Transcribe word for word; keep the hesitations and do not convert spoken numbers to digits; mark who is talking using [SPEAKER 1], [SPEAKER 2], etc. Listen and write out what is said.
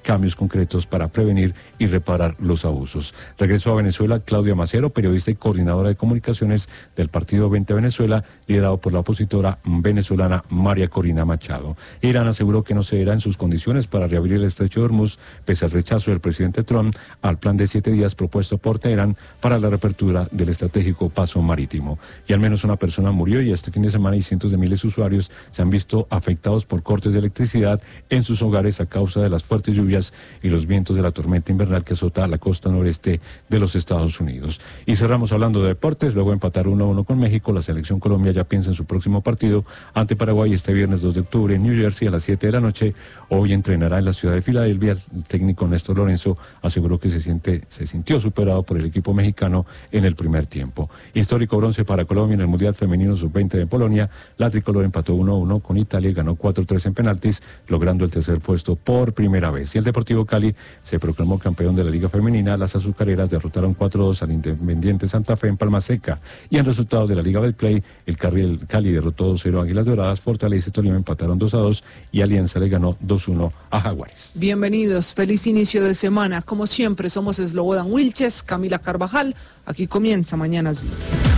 [SPEAKER 1] cambios concretos para prevenir y reparar los abusos. Regresó a Venezuela Claudia Macero, periodista y coordinadora de comunicaciones del partido Vente Venezuela, liderado por la opositora venezolana María Corina Machado. Irán aseguró que no cederá en sus condiciones para reabrir el estrecho de Hormuz, pese al rechazo del presidente Trump al plan de siete días propuesto por Teherán para la reapertura del estratégico paso marítimo. Y al menos una persona murió y este fin de semana y cientos de miles de usuarios se han visto afectados por cortes de electricidad en sus hogares a causa de las fuertes lluvias y los vientos de la tormenta invernal que azota la costa noreste de los Estados Unidos. Y cerramos hablando de deportes, luego de empatar uno a uno con México, la selección Colombia ya piensa en su próximo partido ante Paraguay este viernes dos de octubre en New Jersey a las siete de la noche. Hoy entrenará en la ciudad de Filadelfia. El técnico Néstor Lorenzo aseguró que se siente, se sintió superado por el equipo mexicano en el primer tiempo. Histórico bronce para Colombia en el Mundial Femenino sub veinte de Polonia. La tricolor empató uno a uno con Italia y ganó cuatro a tres en penaltis, logrando el tercer puesto por primera vez. Y el Deportivo Cali se proclamó campeón de la Liga Femenina. Las azucareras derrotaron cuatro a dos al Independiente Santa Fe en Palma Seca. Y en resultados de la Liga Betplay, el Cali, Cali derrotó dos a cero a Águilas Doradas, Fortaleza y Tolima empataron dos a dos y Alianza le ganó dos a uno a Jaguares.
[SPEAKER 2] Bienvenidos, feliz inicio de semana. Como siempre, somos Slobodan Wilches, Camila Carvajal. Aquí comienza Mañanas Blue.